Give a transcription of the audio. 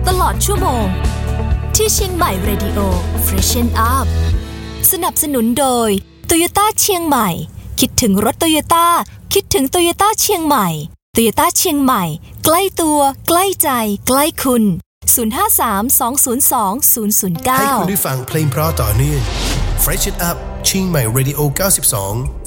ตลอดชั่วโมงที่เชียงใหม่ Radio Freshen Up สนับสนุนโดย Toyota เชียงใหม่คิดถึงรถ Toyota คิดถึง Toyota เชียงใหม่ Toyota เชียงใหม่ใกล้ตัวใกล้ใจใกล้คุณ053-202-009 ให้คุณได้ฟังเพลงเพราะต่อเนื่อง Freshen Up เชียงใหม่ Radio 92